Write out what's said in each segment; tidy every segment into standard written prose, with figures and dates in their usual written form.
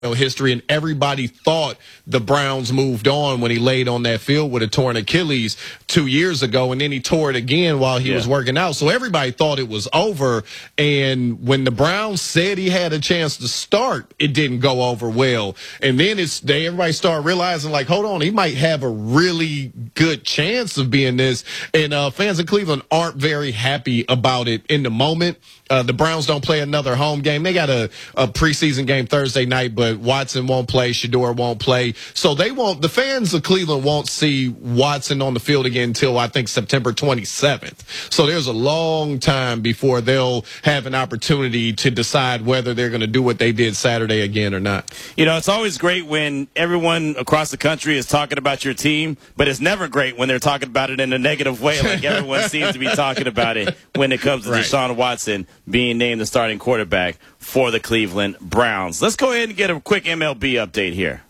history, and everybody thought the Browns moved on when he laid on that field with a torn Achilles 2 years ago, and then he tore it again while he was working out. So everybody thought it was over, and when the Browns said he had a chance to start, it didn't go over well. And then everybody started realizing, like, hold on, he might have a really good chance of being this. And fans in Cleveland aren't very happy about it in the moment. The Browns don't play another home game. They got a preseason game Thursday night, but Watson won't play. Shedeur won't play. So the fans of Cleveland won't see Watson on the field again until, I think, September 27th. So there's a long time before they'll have an opportunity to decide whether they're going to do what they did Saturday again or not. You know, it's always great when everyone across the country is talking about your team, but it's never great when they're talking about it in a negative way, like everyone seems to be talking about it when it comes to Deshaun Watson being named the starting quarterback for the Cleveland Browns. Let's go ahead and get a quick MLB update here.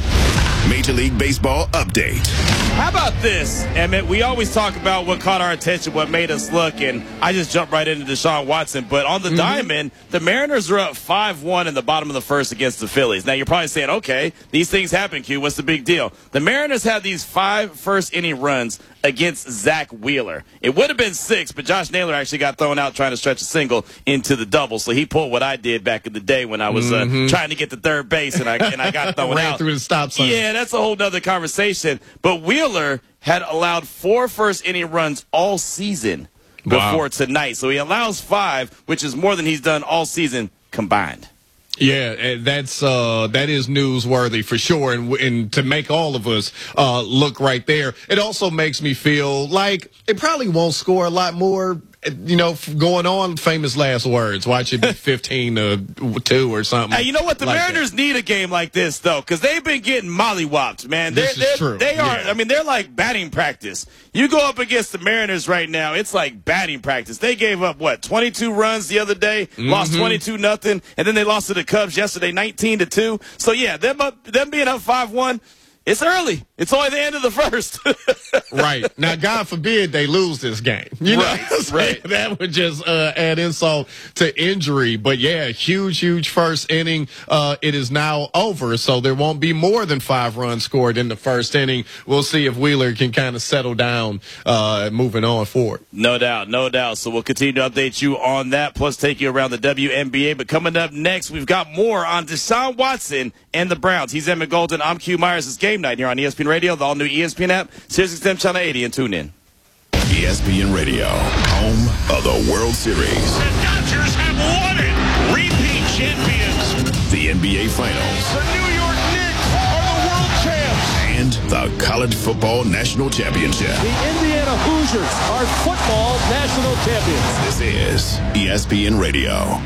Major League Baseball update. How about this, Emmett? We always talk about what caught our attention, what made us look, and I just jumped right into Deshaun Watson. But on the diamond, the Mariners are up 5-1 in the bottom of the first against the Phillies. Now, you're probably saying, okay, these things happen, Q. What's the big deal? The Mariners had these 5 first-inning runs against Zach Wheeler. It would have been 6, but Josh Naylor actually got thrown out trying to stretch a single into the double. So he pulled what I did back in the day when I was trying to get to third base, and I got thrown Ran out. through the stop sign. Yeah, that's a whole other conversation. But Wheeler had allowed 4 first-inning runs all season before tonight. So he allows 5, which is more than he's done all season combined. Yeah, that is newsworthy for sure, and to make all of us look right there. It also makes me feel like it probably won't score a lot more. You know, going on famous last words. Watch it be 15-2 or something. Hey, you know what? The Mariners need a game like this, though, because they've been getting mollywopped, man. This is true. They are. I mean, they're like batting practice. You go up against the Mariners right now, it's like batting practice. They gave up, 22 runs the other day, lost 22-0, and then they lost to the Cubs yesterday, 19-2. So, yeah, them being up 5-1, it's early. It's only the end of the first. Right. Now, God forbid they lose this game. You know? Right. That would just add insult to injury. But, yeah, huge first inning. It is now over, so there won't be more than 5 runs scored in the first inning. We'll see if Wheeler can kind of settle down moving on forward. No doubt. So we'll continue to update you on that, plus take you around the WNBA. But coming up next, we've got more on Deshaun Watson and the Browns. He's Emmett Golden. I'm Q Myers. It's Game Night here on ESPN Radio, the all-new ESPN app, SiriusXM Channel 80, and tune in. ESPN Radio, home of the World Series. The Dodgers have won it. Repeat champions. The NBA Finals. The New York Knicks are the world champs. And the College Football National Championship. The Indiana Hoosiers are football national champions. This is ESPN Radio.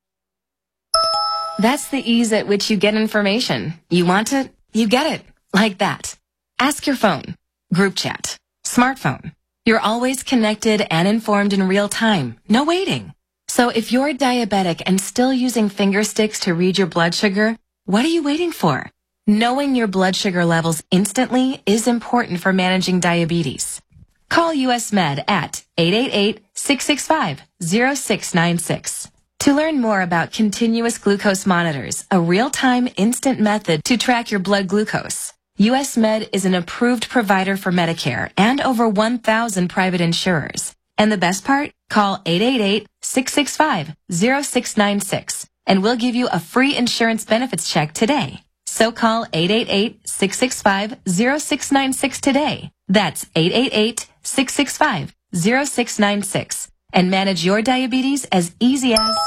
That's the ease at which you get information. You want it, you get it. Like that. Ask your phone. Group chat. Smartphone. You're always connected and informed in real time. No waiting. So if you're diabetic and still using finger sticks to read your blood sugar, what are you waiting for? Knowing your blood sugar levels instantly is important for managing diabetes. Call US Med at 888-665-0696. To learn more about continuous glucose monitors, a real-time instant method to track your blood glucose. US Med is an approved provider for Medicare and over 1,000 private insurers. And the best part? Call 888-665-0696 and we'll give you a free insurance benefits check today. So call 888-665-0696 today. That's 888-665-0696 and manage your diabetes as easy as...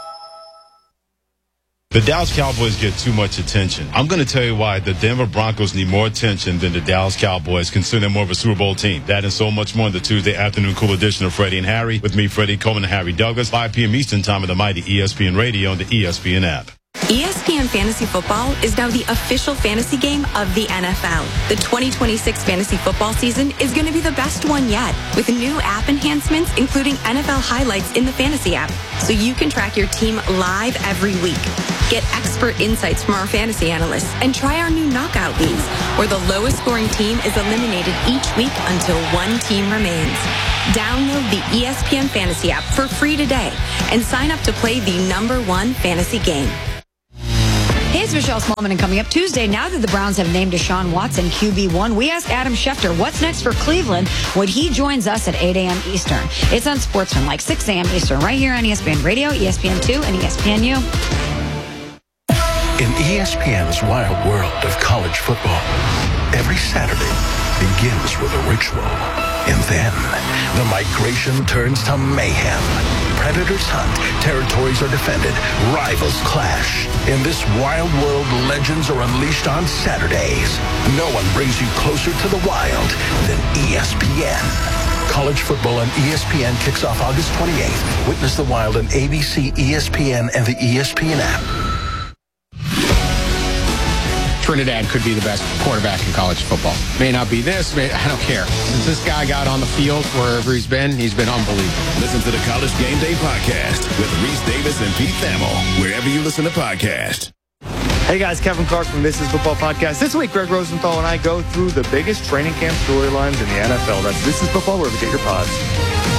The Dallas Cowboys get too much attention. I'm going to tell you why the Denver Broncos need more attention than the Dallas Cowboys, considering they're more of a Super Bowl team. That and so much more in the Tuesday afternoon cool edition of Freddie and Harry. With me, Freddie Coleman and Harry Douglas, 5 p.m. Eastern time on the mighty ESPN Radio and the ESPN app. ESPN Fantasy Football is now the official fantasy game of the NFL. The 2026 fantasy football season is going to be the best one yet, with new app enhancements, including NFL highlights in the fantasy app, so you can track your team live every week. Get expert insights from our fantasy analysts and try our new knockout leagues, where the lowest scoring team is eliminated each week until one team remains. Download the ESPN Fantasy app for free today and sign up to play the #1 fantasy game. His Michelle Smallman, and coming up Tuesday, now that the Browns have named Deshaun Watson QB1, we ask Adam Schefter what's next for Cleveland when he joins us at 8 a.m. Eastern. It's on Sportsman, like 6 a.m. Eastern, right here on ESPN Radio, ESPN2, and ESPNU. In ESPN's wild world of college football, every Saturday begins with a ritual. And then, the migration turns to mayhem. Predators hunt, territories are defended, rivals clash. In this wild world, legends are unleashed on Saturdays. No one brings you closer to the wild than ESPN. College football on ESPN kicks off August 28th. Witness the wild on ABC, ESPN, and the ESPN app. Trinidad could be the best quarterback in college football. May not be this, I don't care. Since this guy got on the field, wherever he's been unbelievable. Listen to the College Game Day podcast with Reese Davis and Pete Thamel, wherever you listen to podcasts. Hey guys, Kevin Clark from This Is Football Podcast. This week, Greg Rosenthal and I go through the biggest training camp storylines in the NFL. That's This Is Football, wherever you get your pods.